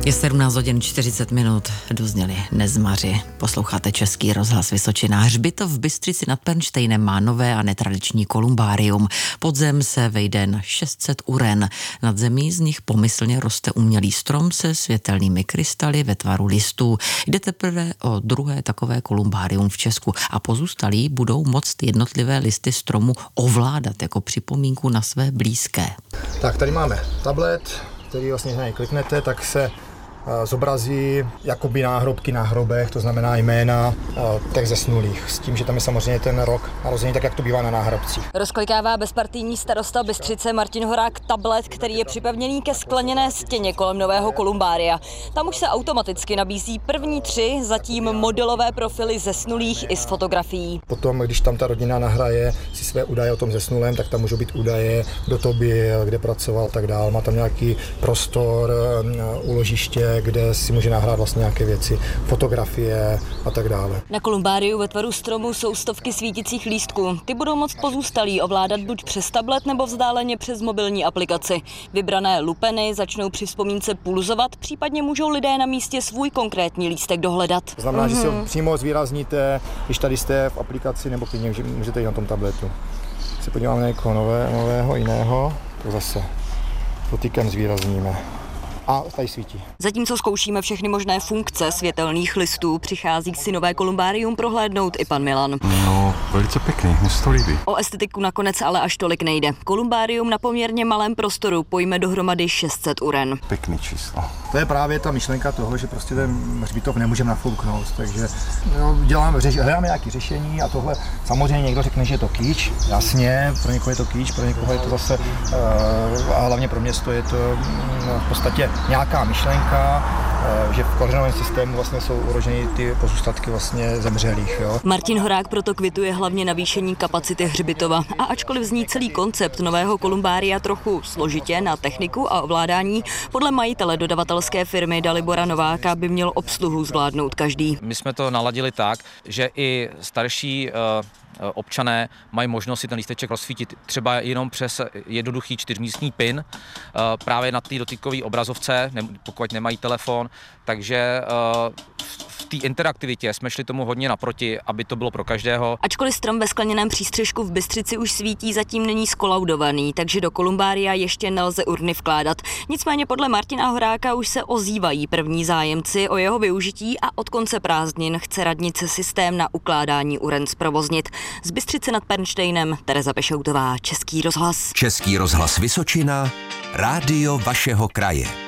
Je 17 hodin 40 minut, dozněli Nezmaři. Posloucháte Český rozhlas Vysočina. Hřbitov v Bystřici nad Pernštejnem má nové a netradiční kolumbárium. Pod zem se vejde na 600 uren. Nad zemí z nich pomyslně roste umělý strom se světelnými krystaly ve tvaru listů. Jde teprve o druhé takové kolumbárium v Česku a pozůstalí budou moct jednotlivé listy stromu ovládat jako připomínku na své blízké. Tak tady máme tablet, který vlastně na něj kliknete, tak se zobrazí jakoby náhrobky na hrobech, to znamená jména těch zesnulých, s tím, že tam je samozřejmě ten rok narození, tak jak to bývá na náhrobcích. Rozklikává bezpartijní starosta Bystřice Martin Horák tablet, který je připevněný ke skleněné stěně kolem nového kolumbária. Tam už se automaticky nabízí první 3 zatím modelové profily zesnulých i s fotografií. Potom, když tam ta rodina nahraje si své údaje o tom zesnulém, tak tam můžou být údaje, kdo to byl, kde pracoval, tak dál. Má tam nějaký prostor, úložiště, kde si může nahrát vlastně nějaké věci, fotografie a tak dále. Na kolumbáriu ve tvaru stromu jsou stovky svíticích lístků. Ty budou moct pozůstalí ovládat buď přes tablet nebo vzdáleně přes mobilní aplikaci. Vybrané lupeny začnou při vzpomínce pulzovat, případně můžou lidé na místě svůj konkrétní lístek dohledat. To znamená, že si ho přímo zvýrazníte, když tady jste v aplikaci, nebo klidně můžete jít na tom tabletu. Když se podíváme na někoho nového, jiného, to zase dotykem zvýrazníme. A tady svítí. Zatímco zkoušíme všechny možné funkce světelných listů, přichází si nové kolumbárium prohlédnout i pan Milan. No, velice pěkný, mně se to líbí. O estetiku nakonec ale až tolik nejde. Kolumbárium na poměrně malém prostoru pojme dohromady 600 uren. Pěkný číslo. To je právě ta myšlenka toho, že prostě ten hřbitov nemůžeme nafouknout, takže hledáme nějaké řešení a tohle samozřejmě někdo řekne, že je to kýč, jasně, pro někoho je to kýč, pro někoho je to zase, a hlavně pro město je to v podstatě nějaká myšlenka, že v kořenovém systému vlastně jsou uloženy ty pozůstatky vlastně zemřelých. Jo. Martin Horák proto kvituje hlavně navýšení kapacity hřbitova. A ačkoliv zní celý koncept nového kolumbária trochu složitě na techniku a ovládání, podle majitele dodavatelské firmy Dalibora Nováka by měl obsluhu zvládnout každý. My jsme to naladili tak, že i starší občané mají možnost si ten lísteček rozsvítit třeba jenom přes jednoduchý 4místní PIN právě na té dotykové obrazovce, pokud nemají telefon, takže v té interaktivitě jsme šli tomu hodně naproti, aby to bylo pro každého. Ačkoliv strom ve skleněném přístřešku v Bystřici už svítí, zatím není skolaudovaný, takže do kolumbária ještě nelze urny vkládat. Nicméně podle Martina Horáka už se ozývají první zájemci o jeho využití a od konce prázdnin chce radnice systém na ukládání uren zprovoznit. Z Bystřice nad Pernštejnem Tereza Pešoutová, Český rozhlas. Český rozhlas Vysočina, rádio vašeho kraje.